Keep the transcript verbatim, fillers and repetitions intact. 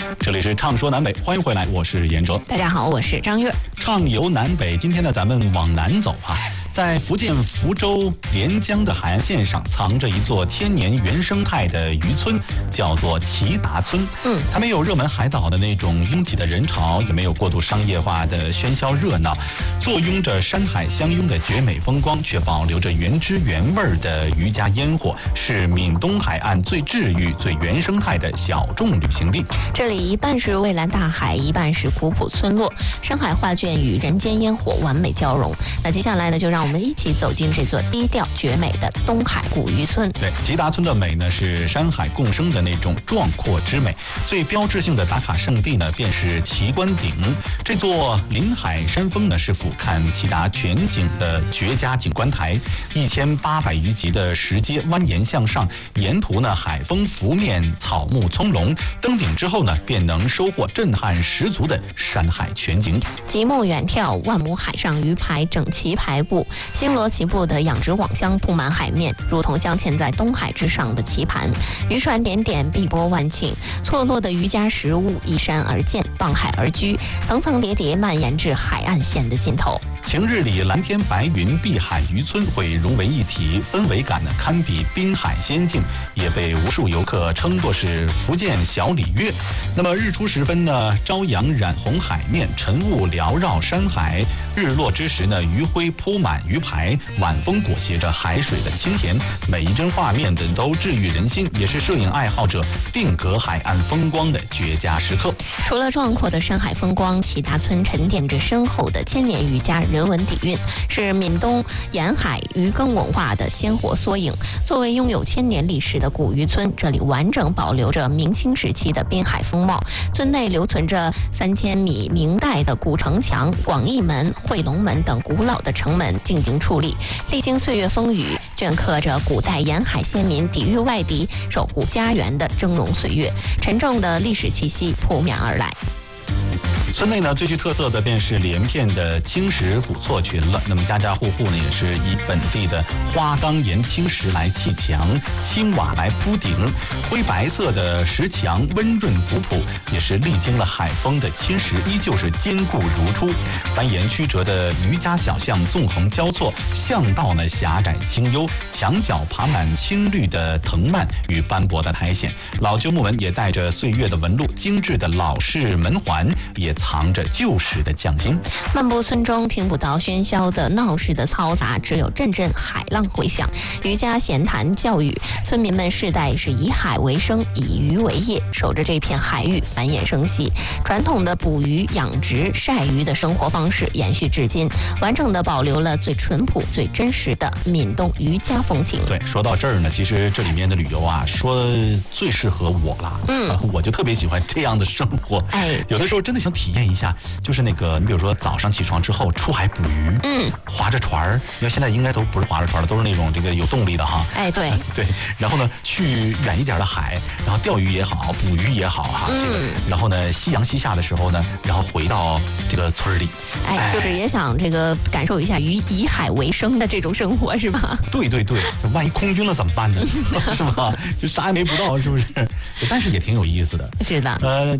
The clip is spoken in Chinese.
这里是畅说南北，欢迎回来，我是严哲。 大家好，我是张悦。 畅游南北，今天呢，咱们往南走啊。在福建福州连江的海岸线上，藏着一座千年原生态的渔村，叫做齐达村。 嗯， 它没有热门海岛的那种拥挤的人潮，也没有过度商业化的喧嚣热闹，坐拥着山海相拥的绝美风光，却保留着原汁原味的渔家烟火，是闽东海岸最治愈、最原生态的小众旅行地。 这里一半是蔚蓝大海，一半是古朴村落，山海画卷与人间烟火完美交融。那接下来呢，就让我们一起走进这座低调绝美的东海古渔村。 对，齐达村的美呢，是山海共生的那种壮阔之美。最标志性的打卡圣地呢，便是齐官顶。这座临海山峰呢，是俯瞰齐达全景的绝佳景观台，一千八百余级的石阶蜿蜒向上，沿途呢海风拂面，草木葱茏。登顶之后呢，便能收获震撼十足的山海全景。 极目远眺，万亩海上鱼排整齐排布，星罗棋布的养殖网箱铺满海面，如同镶嵌在东海之上的棋盘。渔船点点，碧波万顷，错落的渔家食物依山而建，傍海而居，层层叠叠蔓延至海岸线的尽头。 晴日里蓝天白云，碧海渔村会融为一体，氛围感呢堪比滨海仙境，也被无数游客称作是福建小里约。那么日出时分呢，朝阳染红海面，晨雾缭绕山海；日落之时呢，余晖铺满鱼排，晚风裹挟着海水的清甜，每一帧画面的都治愈人心，也是摄影爱好者定格海岸风光的绝佳时刻。 除了壮阔的山海风光，齐达村沉淀着深厚的千年渔家人文底蕴，是闽东沿海渔耕文化的鲜活缩影。作为拥有千年历史的古渔村，这里完整保留着明清时期的滨海风貌。村内留存着三千米明代的古城墙、广义门、汇龙门等古老的城门，静静矗立，历经岁月风雨，镌刻着古代沿海先民抵御外敌、守护家园的峥嵘岁月。沉重的历史气息扑面而来。 村内呢，最具特色的便是连片的青石古厝群了。那么家家户户呢，也是以本地的花岗岩青石来砌墙，青瓦来铺顶，灰白色的石墙温润古朴，也是历经了海风的侵蚀，依旧是坚固如初。蜿蜒曲折的渔家小巷纵横交错，巷道呢狭窄清幽，墙角爬满青绿的藤蔓与斑驳的苔藓，老旧木门也带着岁月的纹路，精致的老式门环也藏着旧时的匠心。 漫步村中，听不到喧嚣的闹市的嘈杂，只有阵阵海浪回响。渔家闲谈教育，村民们世代是以海为生，以渔为业，守着这片海域繁衍生息。传统的捕鱼、养殖、晒鱼的生活方式延续至今，完整的保留了最淳朴、最真实的闽东渔家风情。 对，说到这儿呢，其实这里面的旅游啊，说最适合我了。嗯、呃，我就特别喜欢这样的生活。 哎， 有的时候真的想体验一下，就是那个，你比如说早上起床之后出海捕鱼，嗯，划着船儿，因为现在应该都不是划着船了，都是那种这个有动力的哈。 哎，对对，然后呢，去远一点的海，然后钓鱼也好，捕鱼也好哈，嗯、这个，然后呢，夕阳西下的时候呢，然后回到这个村里， 哎，哎就是也想这个感受一下以以海为生的这种生活，是吧？ 对对对，万一空军了怎么办呢？是吧？就啥也没捕到，是不是？但是也挺有意思的。 是的， 呃。